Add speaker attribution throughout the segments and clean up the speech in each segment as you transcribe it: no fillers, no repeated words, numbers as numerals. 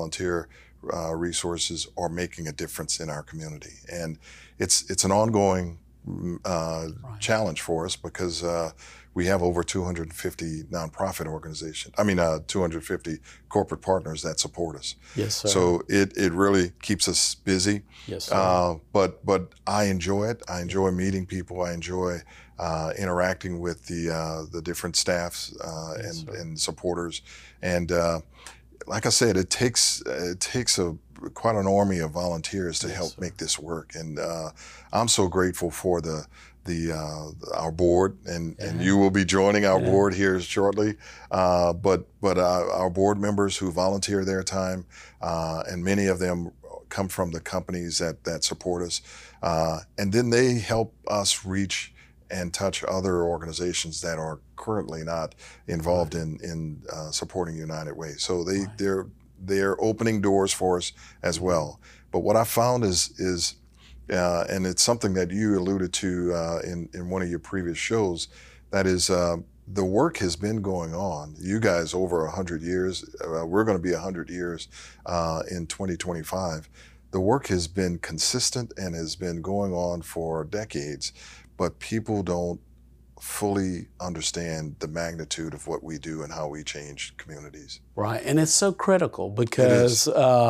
Speaker 1: volunteer resources are making a difference in our community. And it's an ongoing challenge for us because we have over 250 nonprofit organizations. 250 corporate partners that support us.
Speaker 2: Yes, sir.
Speaker 1: So it really keeps us busy.
Speaker 2: Yes, sir.
Speaker 1: But I enjoy it. I enjoy meeting people. I enjoy interacting with the different staffs and supporters. And like I said, it takes quite an army of volunteers to help make this work. And I'm so grateful for our board, and you will be joining our board here shortly. But our board members who volunteer their time, and many of them come from the companies that support us, and then they help us reach and touch other organizations that are currently not involved in supporting United Way. So they're opening doors for us as well. But what I found is and it's something that you alluded to in one of your previous shows, that is the work has been going on. You guys over 100 years, we're going to be 100 years in 2025. The work has been consistent and has been going on for decades, but people don't fully understand the magnitude of what we do and how we change communities.
Speaker 2: Right, and it's so critical because,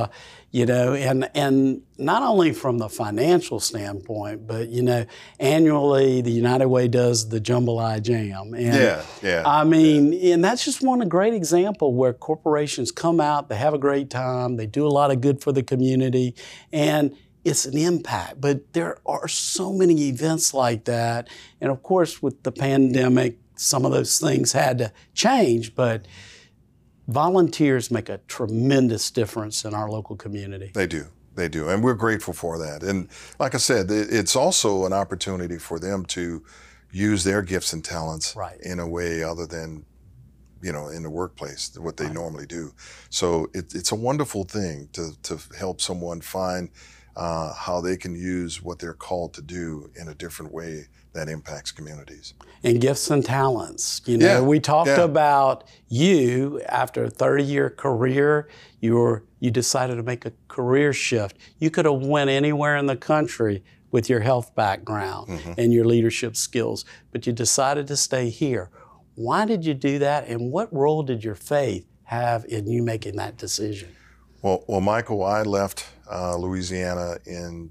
Speaker 2: and not only from the financial standpoint, but, annually the United Way does the Jambalaya Jam. And, and that's just one great example where corporations come out, they have a great time, they do a lot of good for the community, and it's an impact. But there are so many events like that. And of course, with the pandemic, some of those things had to change, but volunteers make a tremendous difference in our local community.
Speaker 1: They do. And we're grateful for that. And like I said, it's also an opportunity for them to use their gifts and talents in a way other than, in the workplace, what they normally do. So it's a wonderful thing to help someone find how they can use what they're called to do in a different way that impacts communities.
Speaker 2: And gifts and talents. We talked about you after a 30-year career, you decided to make a career shift. You could have went anywhere in the country with your health background and your leadership skills, but you decided to stay here. Why did you do that, and what role did your faith have in you making that decision?
Speaker 1: Well, Michael, I left Louisiana in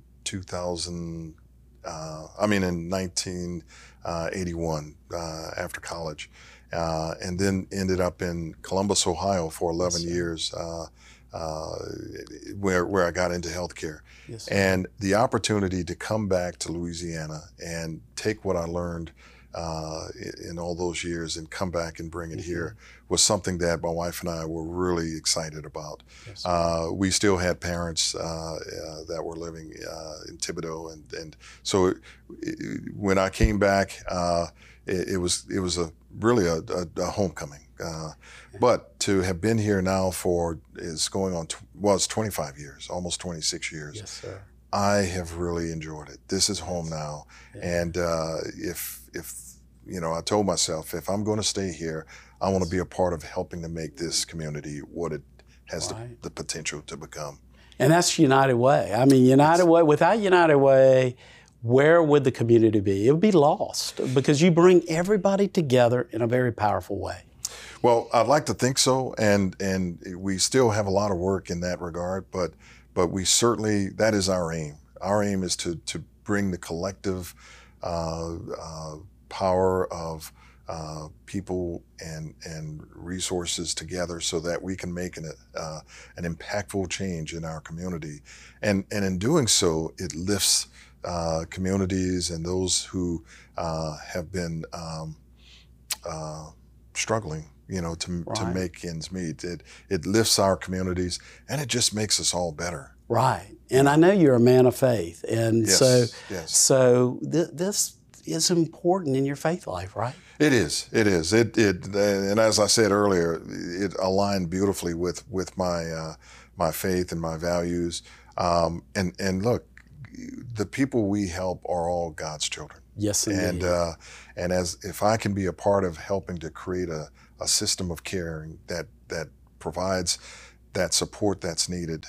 Speaker 1: 1981 after college, and then ended up in Columbus, Ohio for 11 years, where I got into healthcare.
Speaker 2: Yes,
Speaker 1: and the opportunity to come back to Louisiana and take what I learned in all those years and come back and bring it here was something that my wife and I were really excited about.
Speaker 2: Yes.
Speaker 1: We still had parents that were living in Thibodaux, and so when I came back, it was really a homecoming. But to have been here now it's 25 years, almost 26 years.
Speaker 2: Yes, sir.
Speaker 1: I have really enjoyed it. This is home now, and if I told myself, if I'm going to stay here, I want to be a part of helping to make this community what it has the potential to become.
Speaker 2: And that's United Way. United Way, without United Way, where would the community be? It would be lost because you bring everybody together in a very powerful way.
Speaker 1: Well, I'd like to think so, and we still have a lot of work in that regard, but we certainly, that is our aim. Our aim is to bring the collective power of people and resources together so that we can make an impactful change in our community. And in doing so, it lifts communities and those who have been struggling, to make ends meet. It lifts our communities, and it just makes us all better.
Speaker 2: Right. And I know you're a man of faith, and
Speaker 1: yes.
Speaker 2: so this is important in your faith life, right?
Speaker 1: It is. And as I said earlier, it aligned beautifully with my my faith and my values. And look, the people we help are all God's children.
Speaker 2: Yes, indeed.
Speaker 1: And if I can be a part of helping to create a system of care that provides that support that's needed.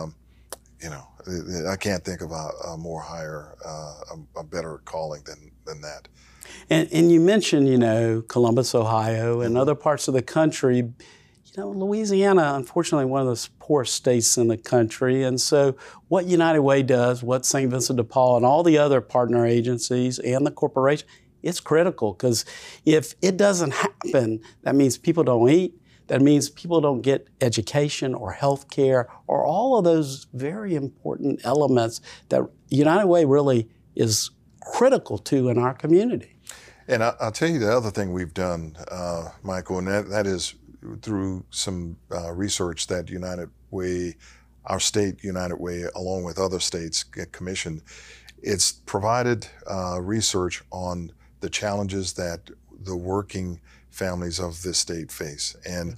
Speaker 1: I can't think of a more higher, a better calling than that.
Speaker 2: And you mentioned, Columbus, Ohio, and other parts of the country. Louisiana, unfortunately, one of the poorest states in the country. And so what United Way does, what St. Vincent de Paul and all the other partner agencies and the corporation, it's critical, because if it doesn't happen, that means people don't eat. That means people don't get education or health care or all of those very important elements that United Way really is critical to in our community.
Speaker 1: And I'll tell you the other thing we've done, Michael, and that is through some research that United Way, our state United Way, along with other states, get commissioned. It's provided research on the challenges that the working families of this state face. And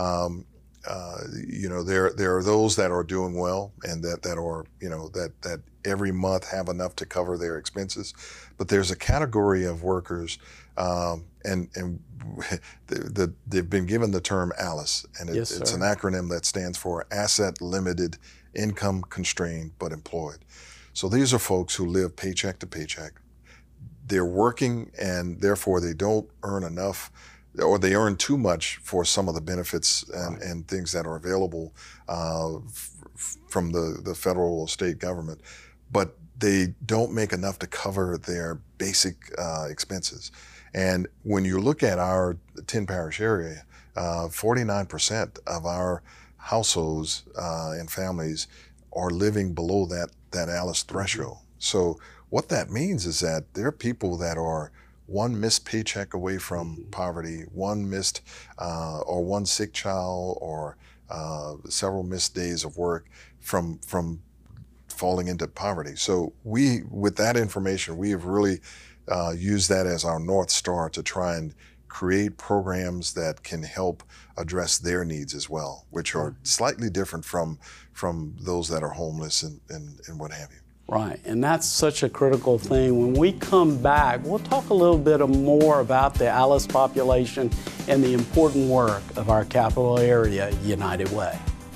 Speaker 1: there are those that are doing well and that are, that every month have enough to cover their expenses. But there's a category of workers, and they've been given the term ALICE, and it's an acronym that stands for Asset Limited, Income Constrained, but Employed. So these are folks who live paycheck to paycheck. They're working, and therefore they don't earn enough, or they earn too much for some of the benefits and things that are available from the federal or state government, but they don't make enough to cover their basic expenses. And when you look at our 10 parish area, 49% of our households and families are living below that ALICE threshold. So what that means is that there are people that are one missed paycheck away from poverty, one missed or one sick child, or several missed days of work from falling into poverty. So with that information, we have really used that as our North Star to try and create programs that can help address their needs as well, which are slightly different from those that are homeless and what have you.
Speaker 2: Right, and that's such a critical thing. When we come back, we'll talk a little bit more about the ALICE population and the important work of our capital area, United Way.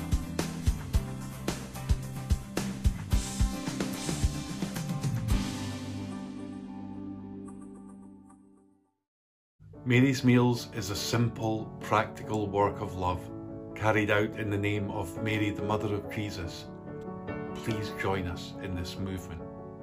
Speaker 3: Mary's Meals is a simple, practical work of love carried out in the name of Mary, the Mother of Jesus. Please join us in this movement.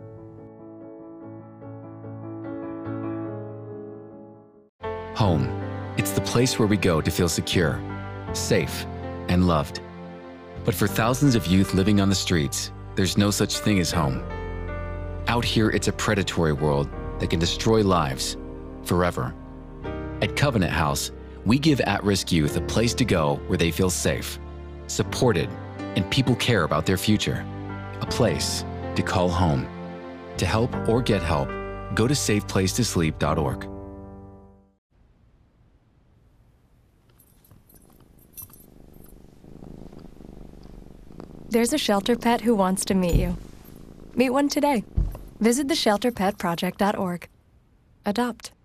Speaker 4: Home. It's the place where we go to feel secure, safe, and loved. But for thousands of youth living on the streets, there's no such thing as home. Out here, it's a predatory world that can destroy lives forever. At Covenant House, we give at-risk youth a place to go where they feel safe, supported, and people care about their future. A place to call home. To help or get help, go to safeplacetosleep.org.
Speaker 5: There's a shelter pet who wants to meet you. Meet one today. Visit theshelterpetproject.org. Adopt.